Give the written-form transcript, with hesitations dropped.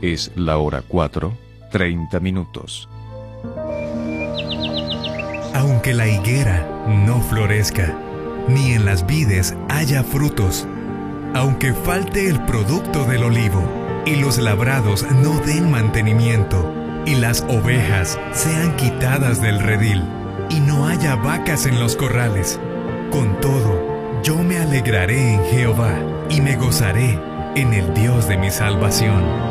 Es la hora 4, 30 minutos. Aunque la higuera no florezca, ni en las vides haya frutos, aunque falte el producto del olivo, y los labrados no den mantenimiento, y las ovejas sean quitadas del redil, y no haya vacas en los corrales, con todo, yo me alegraré en Jehová, y me gozaré en el Dios de mi salvación.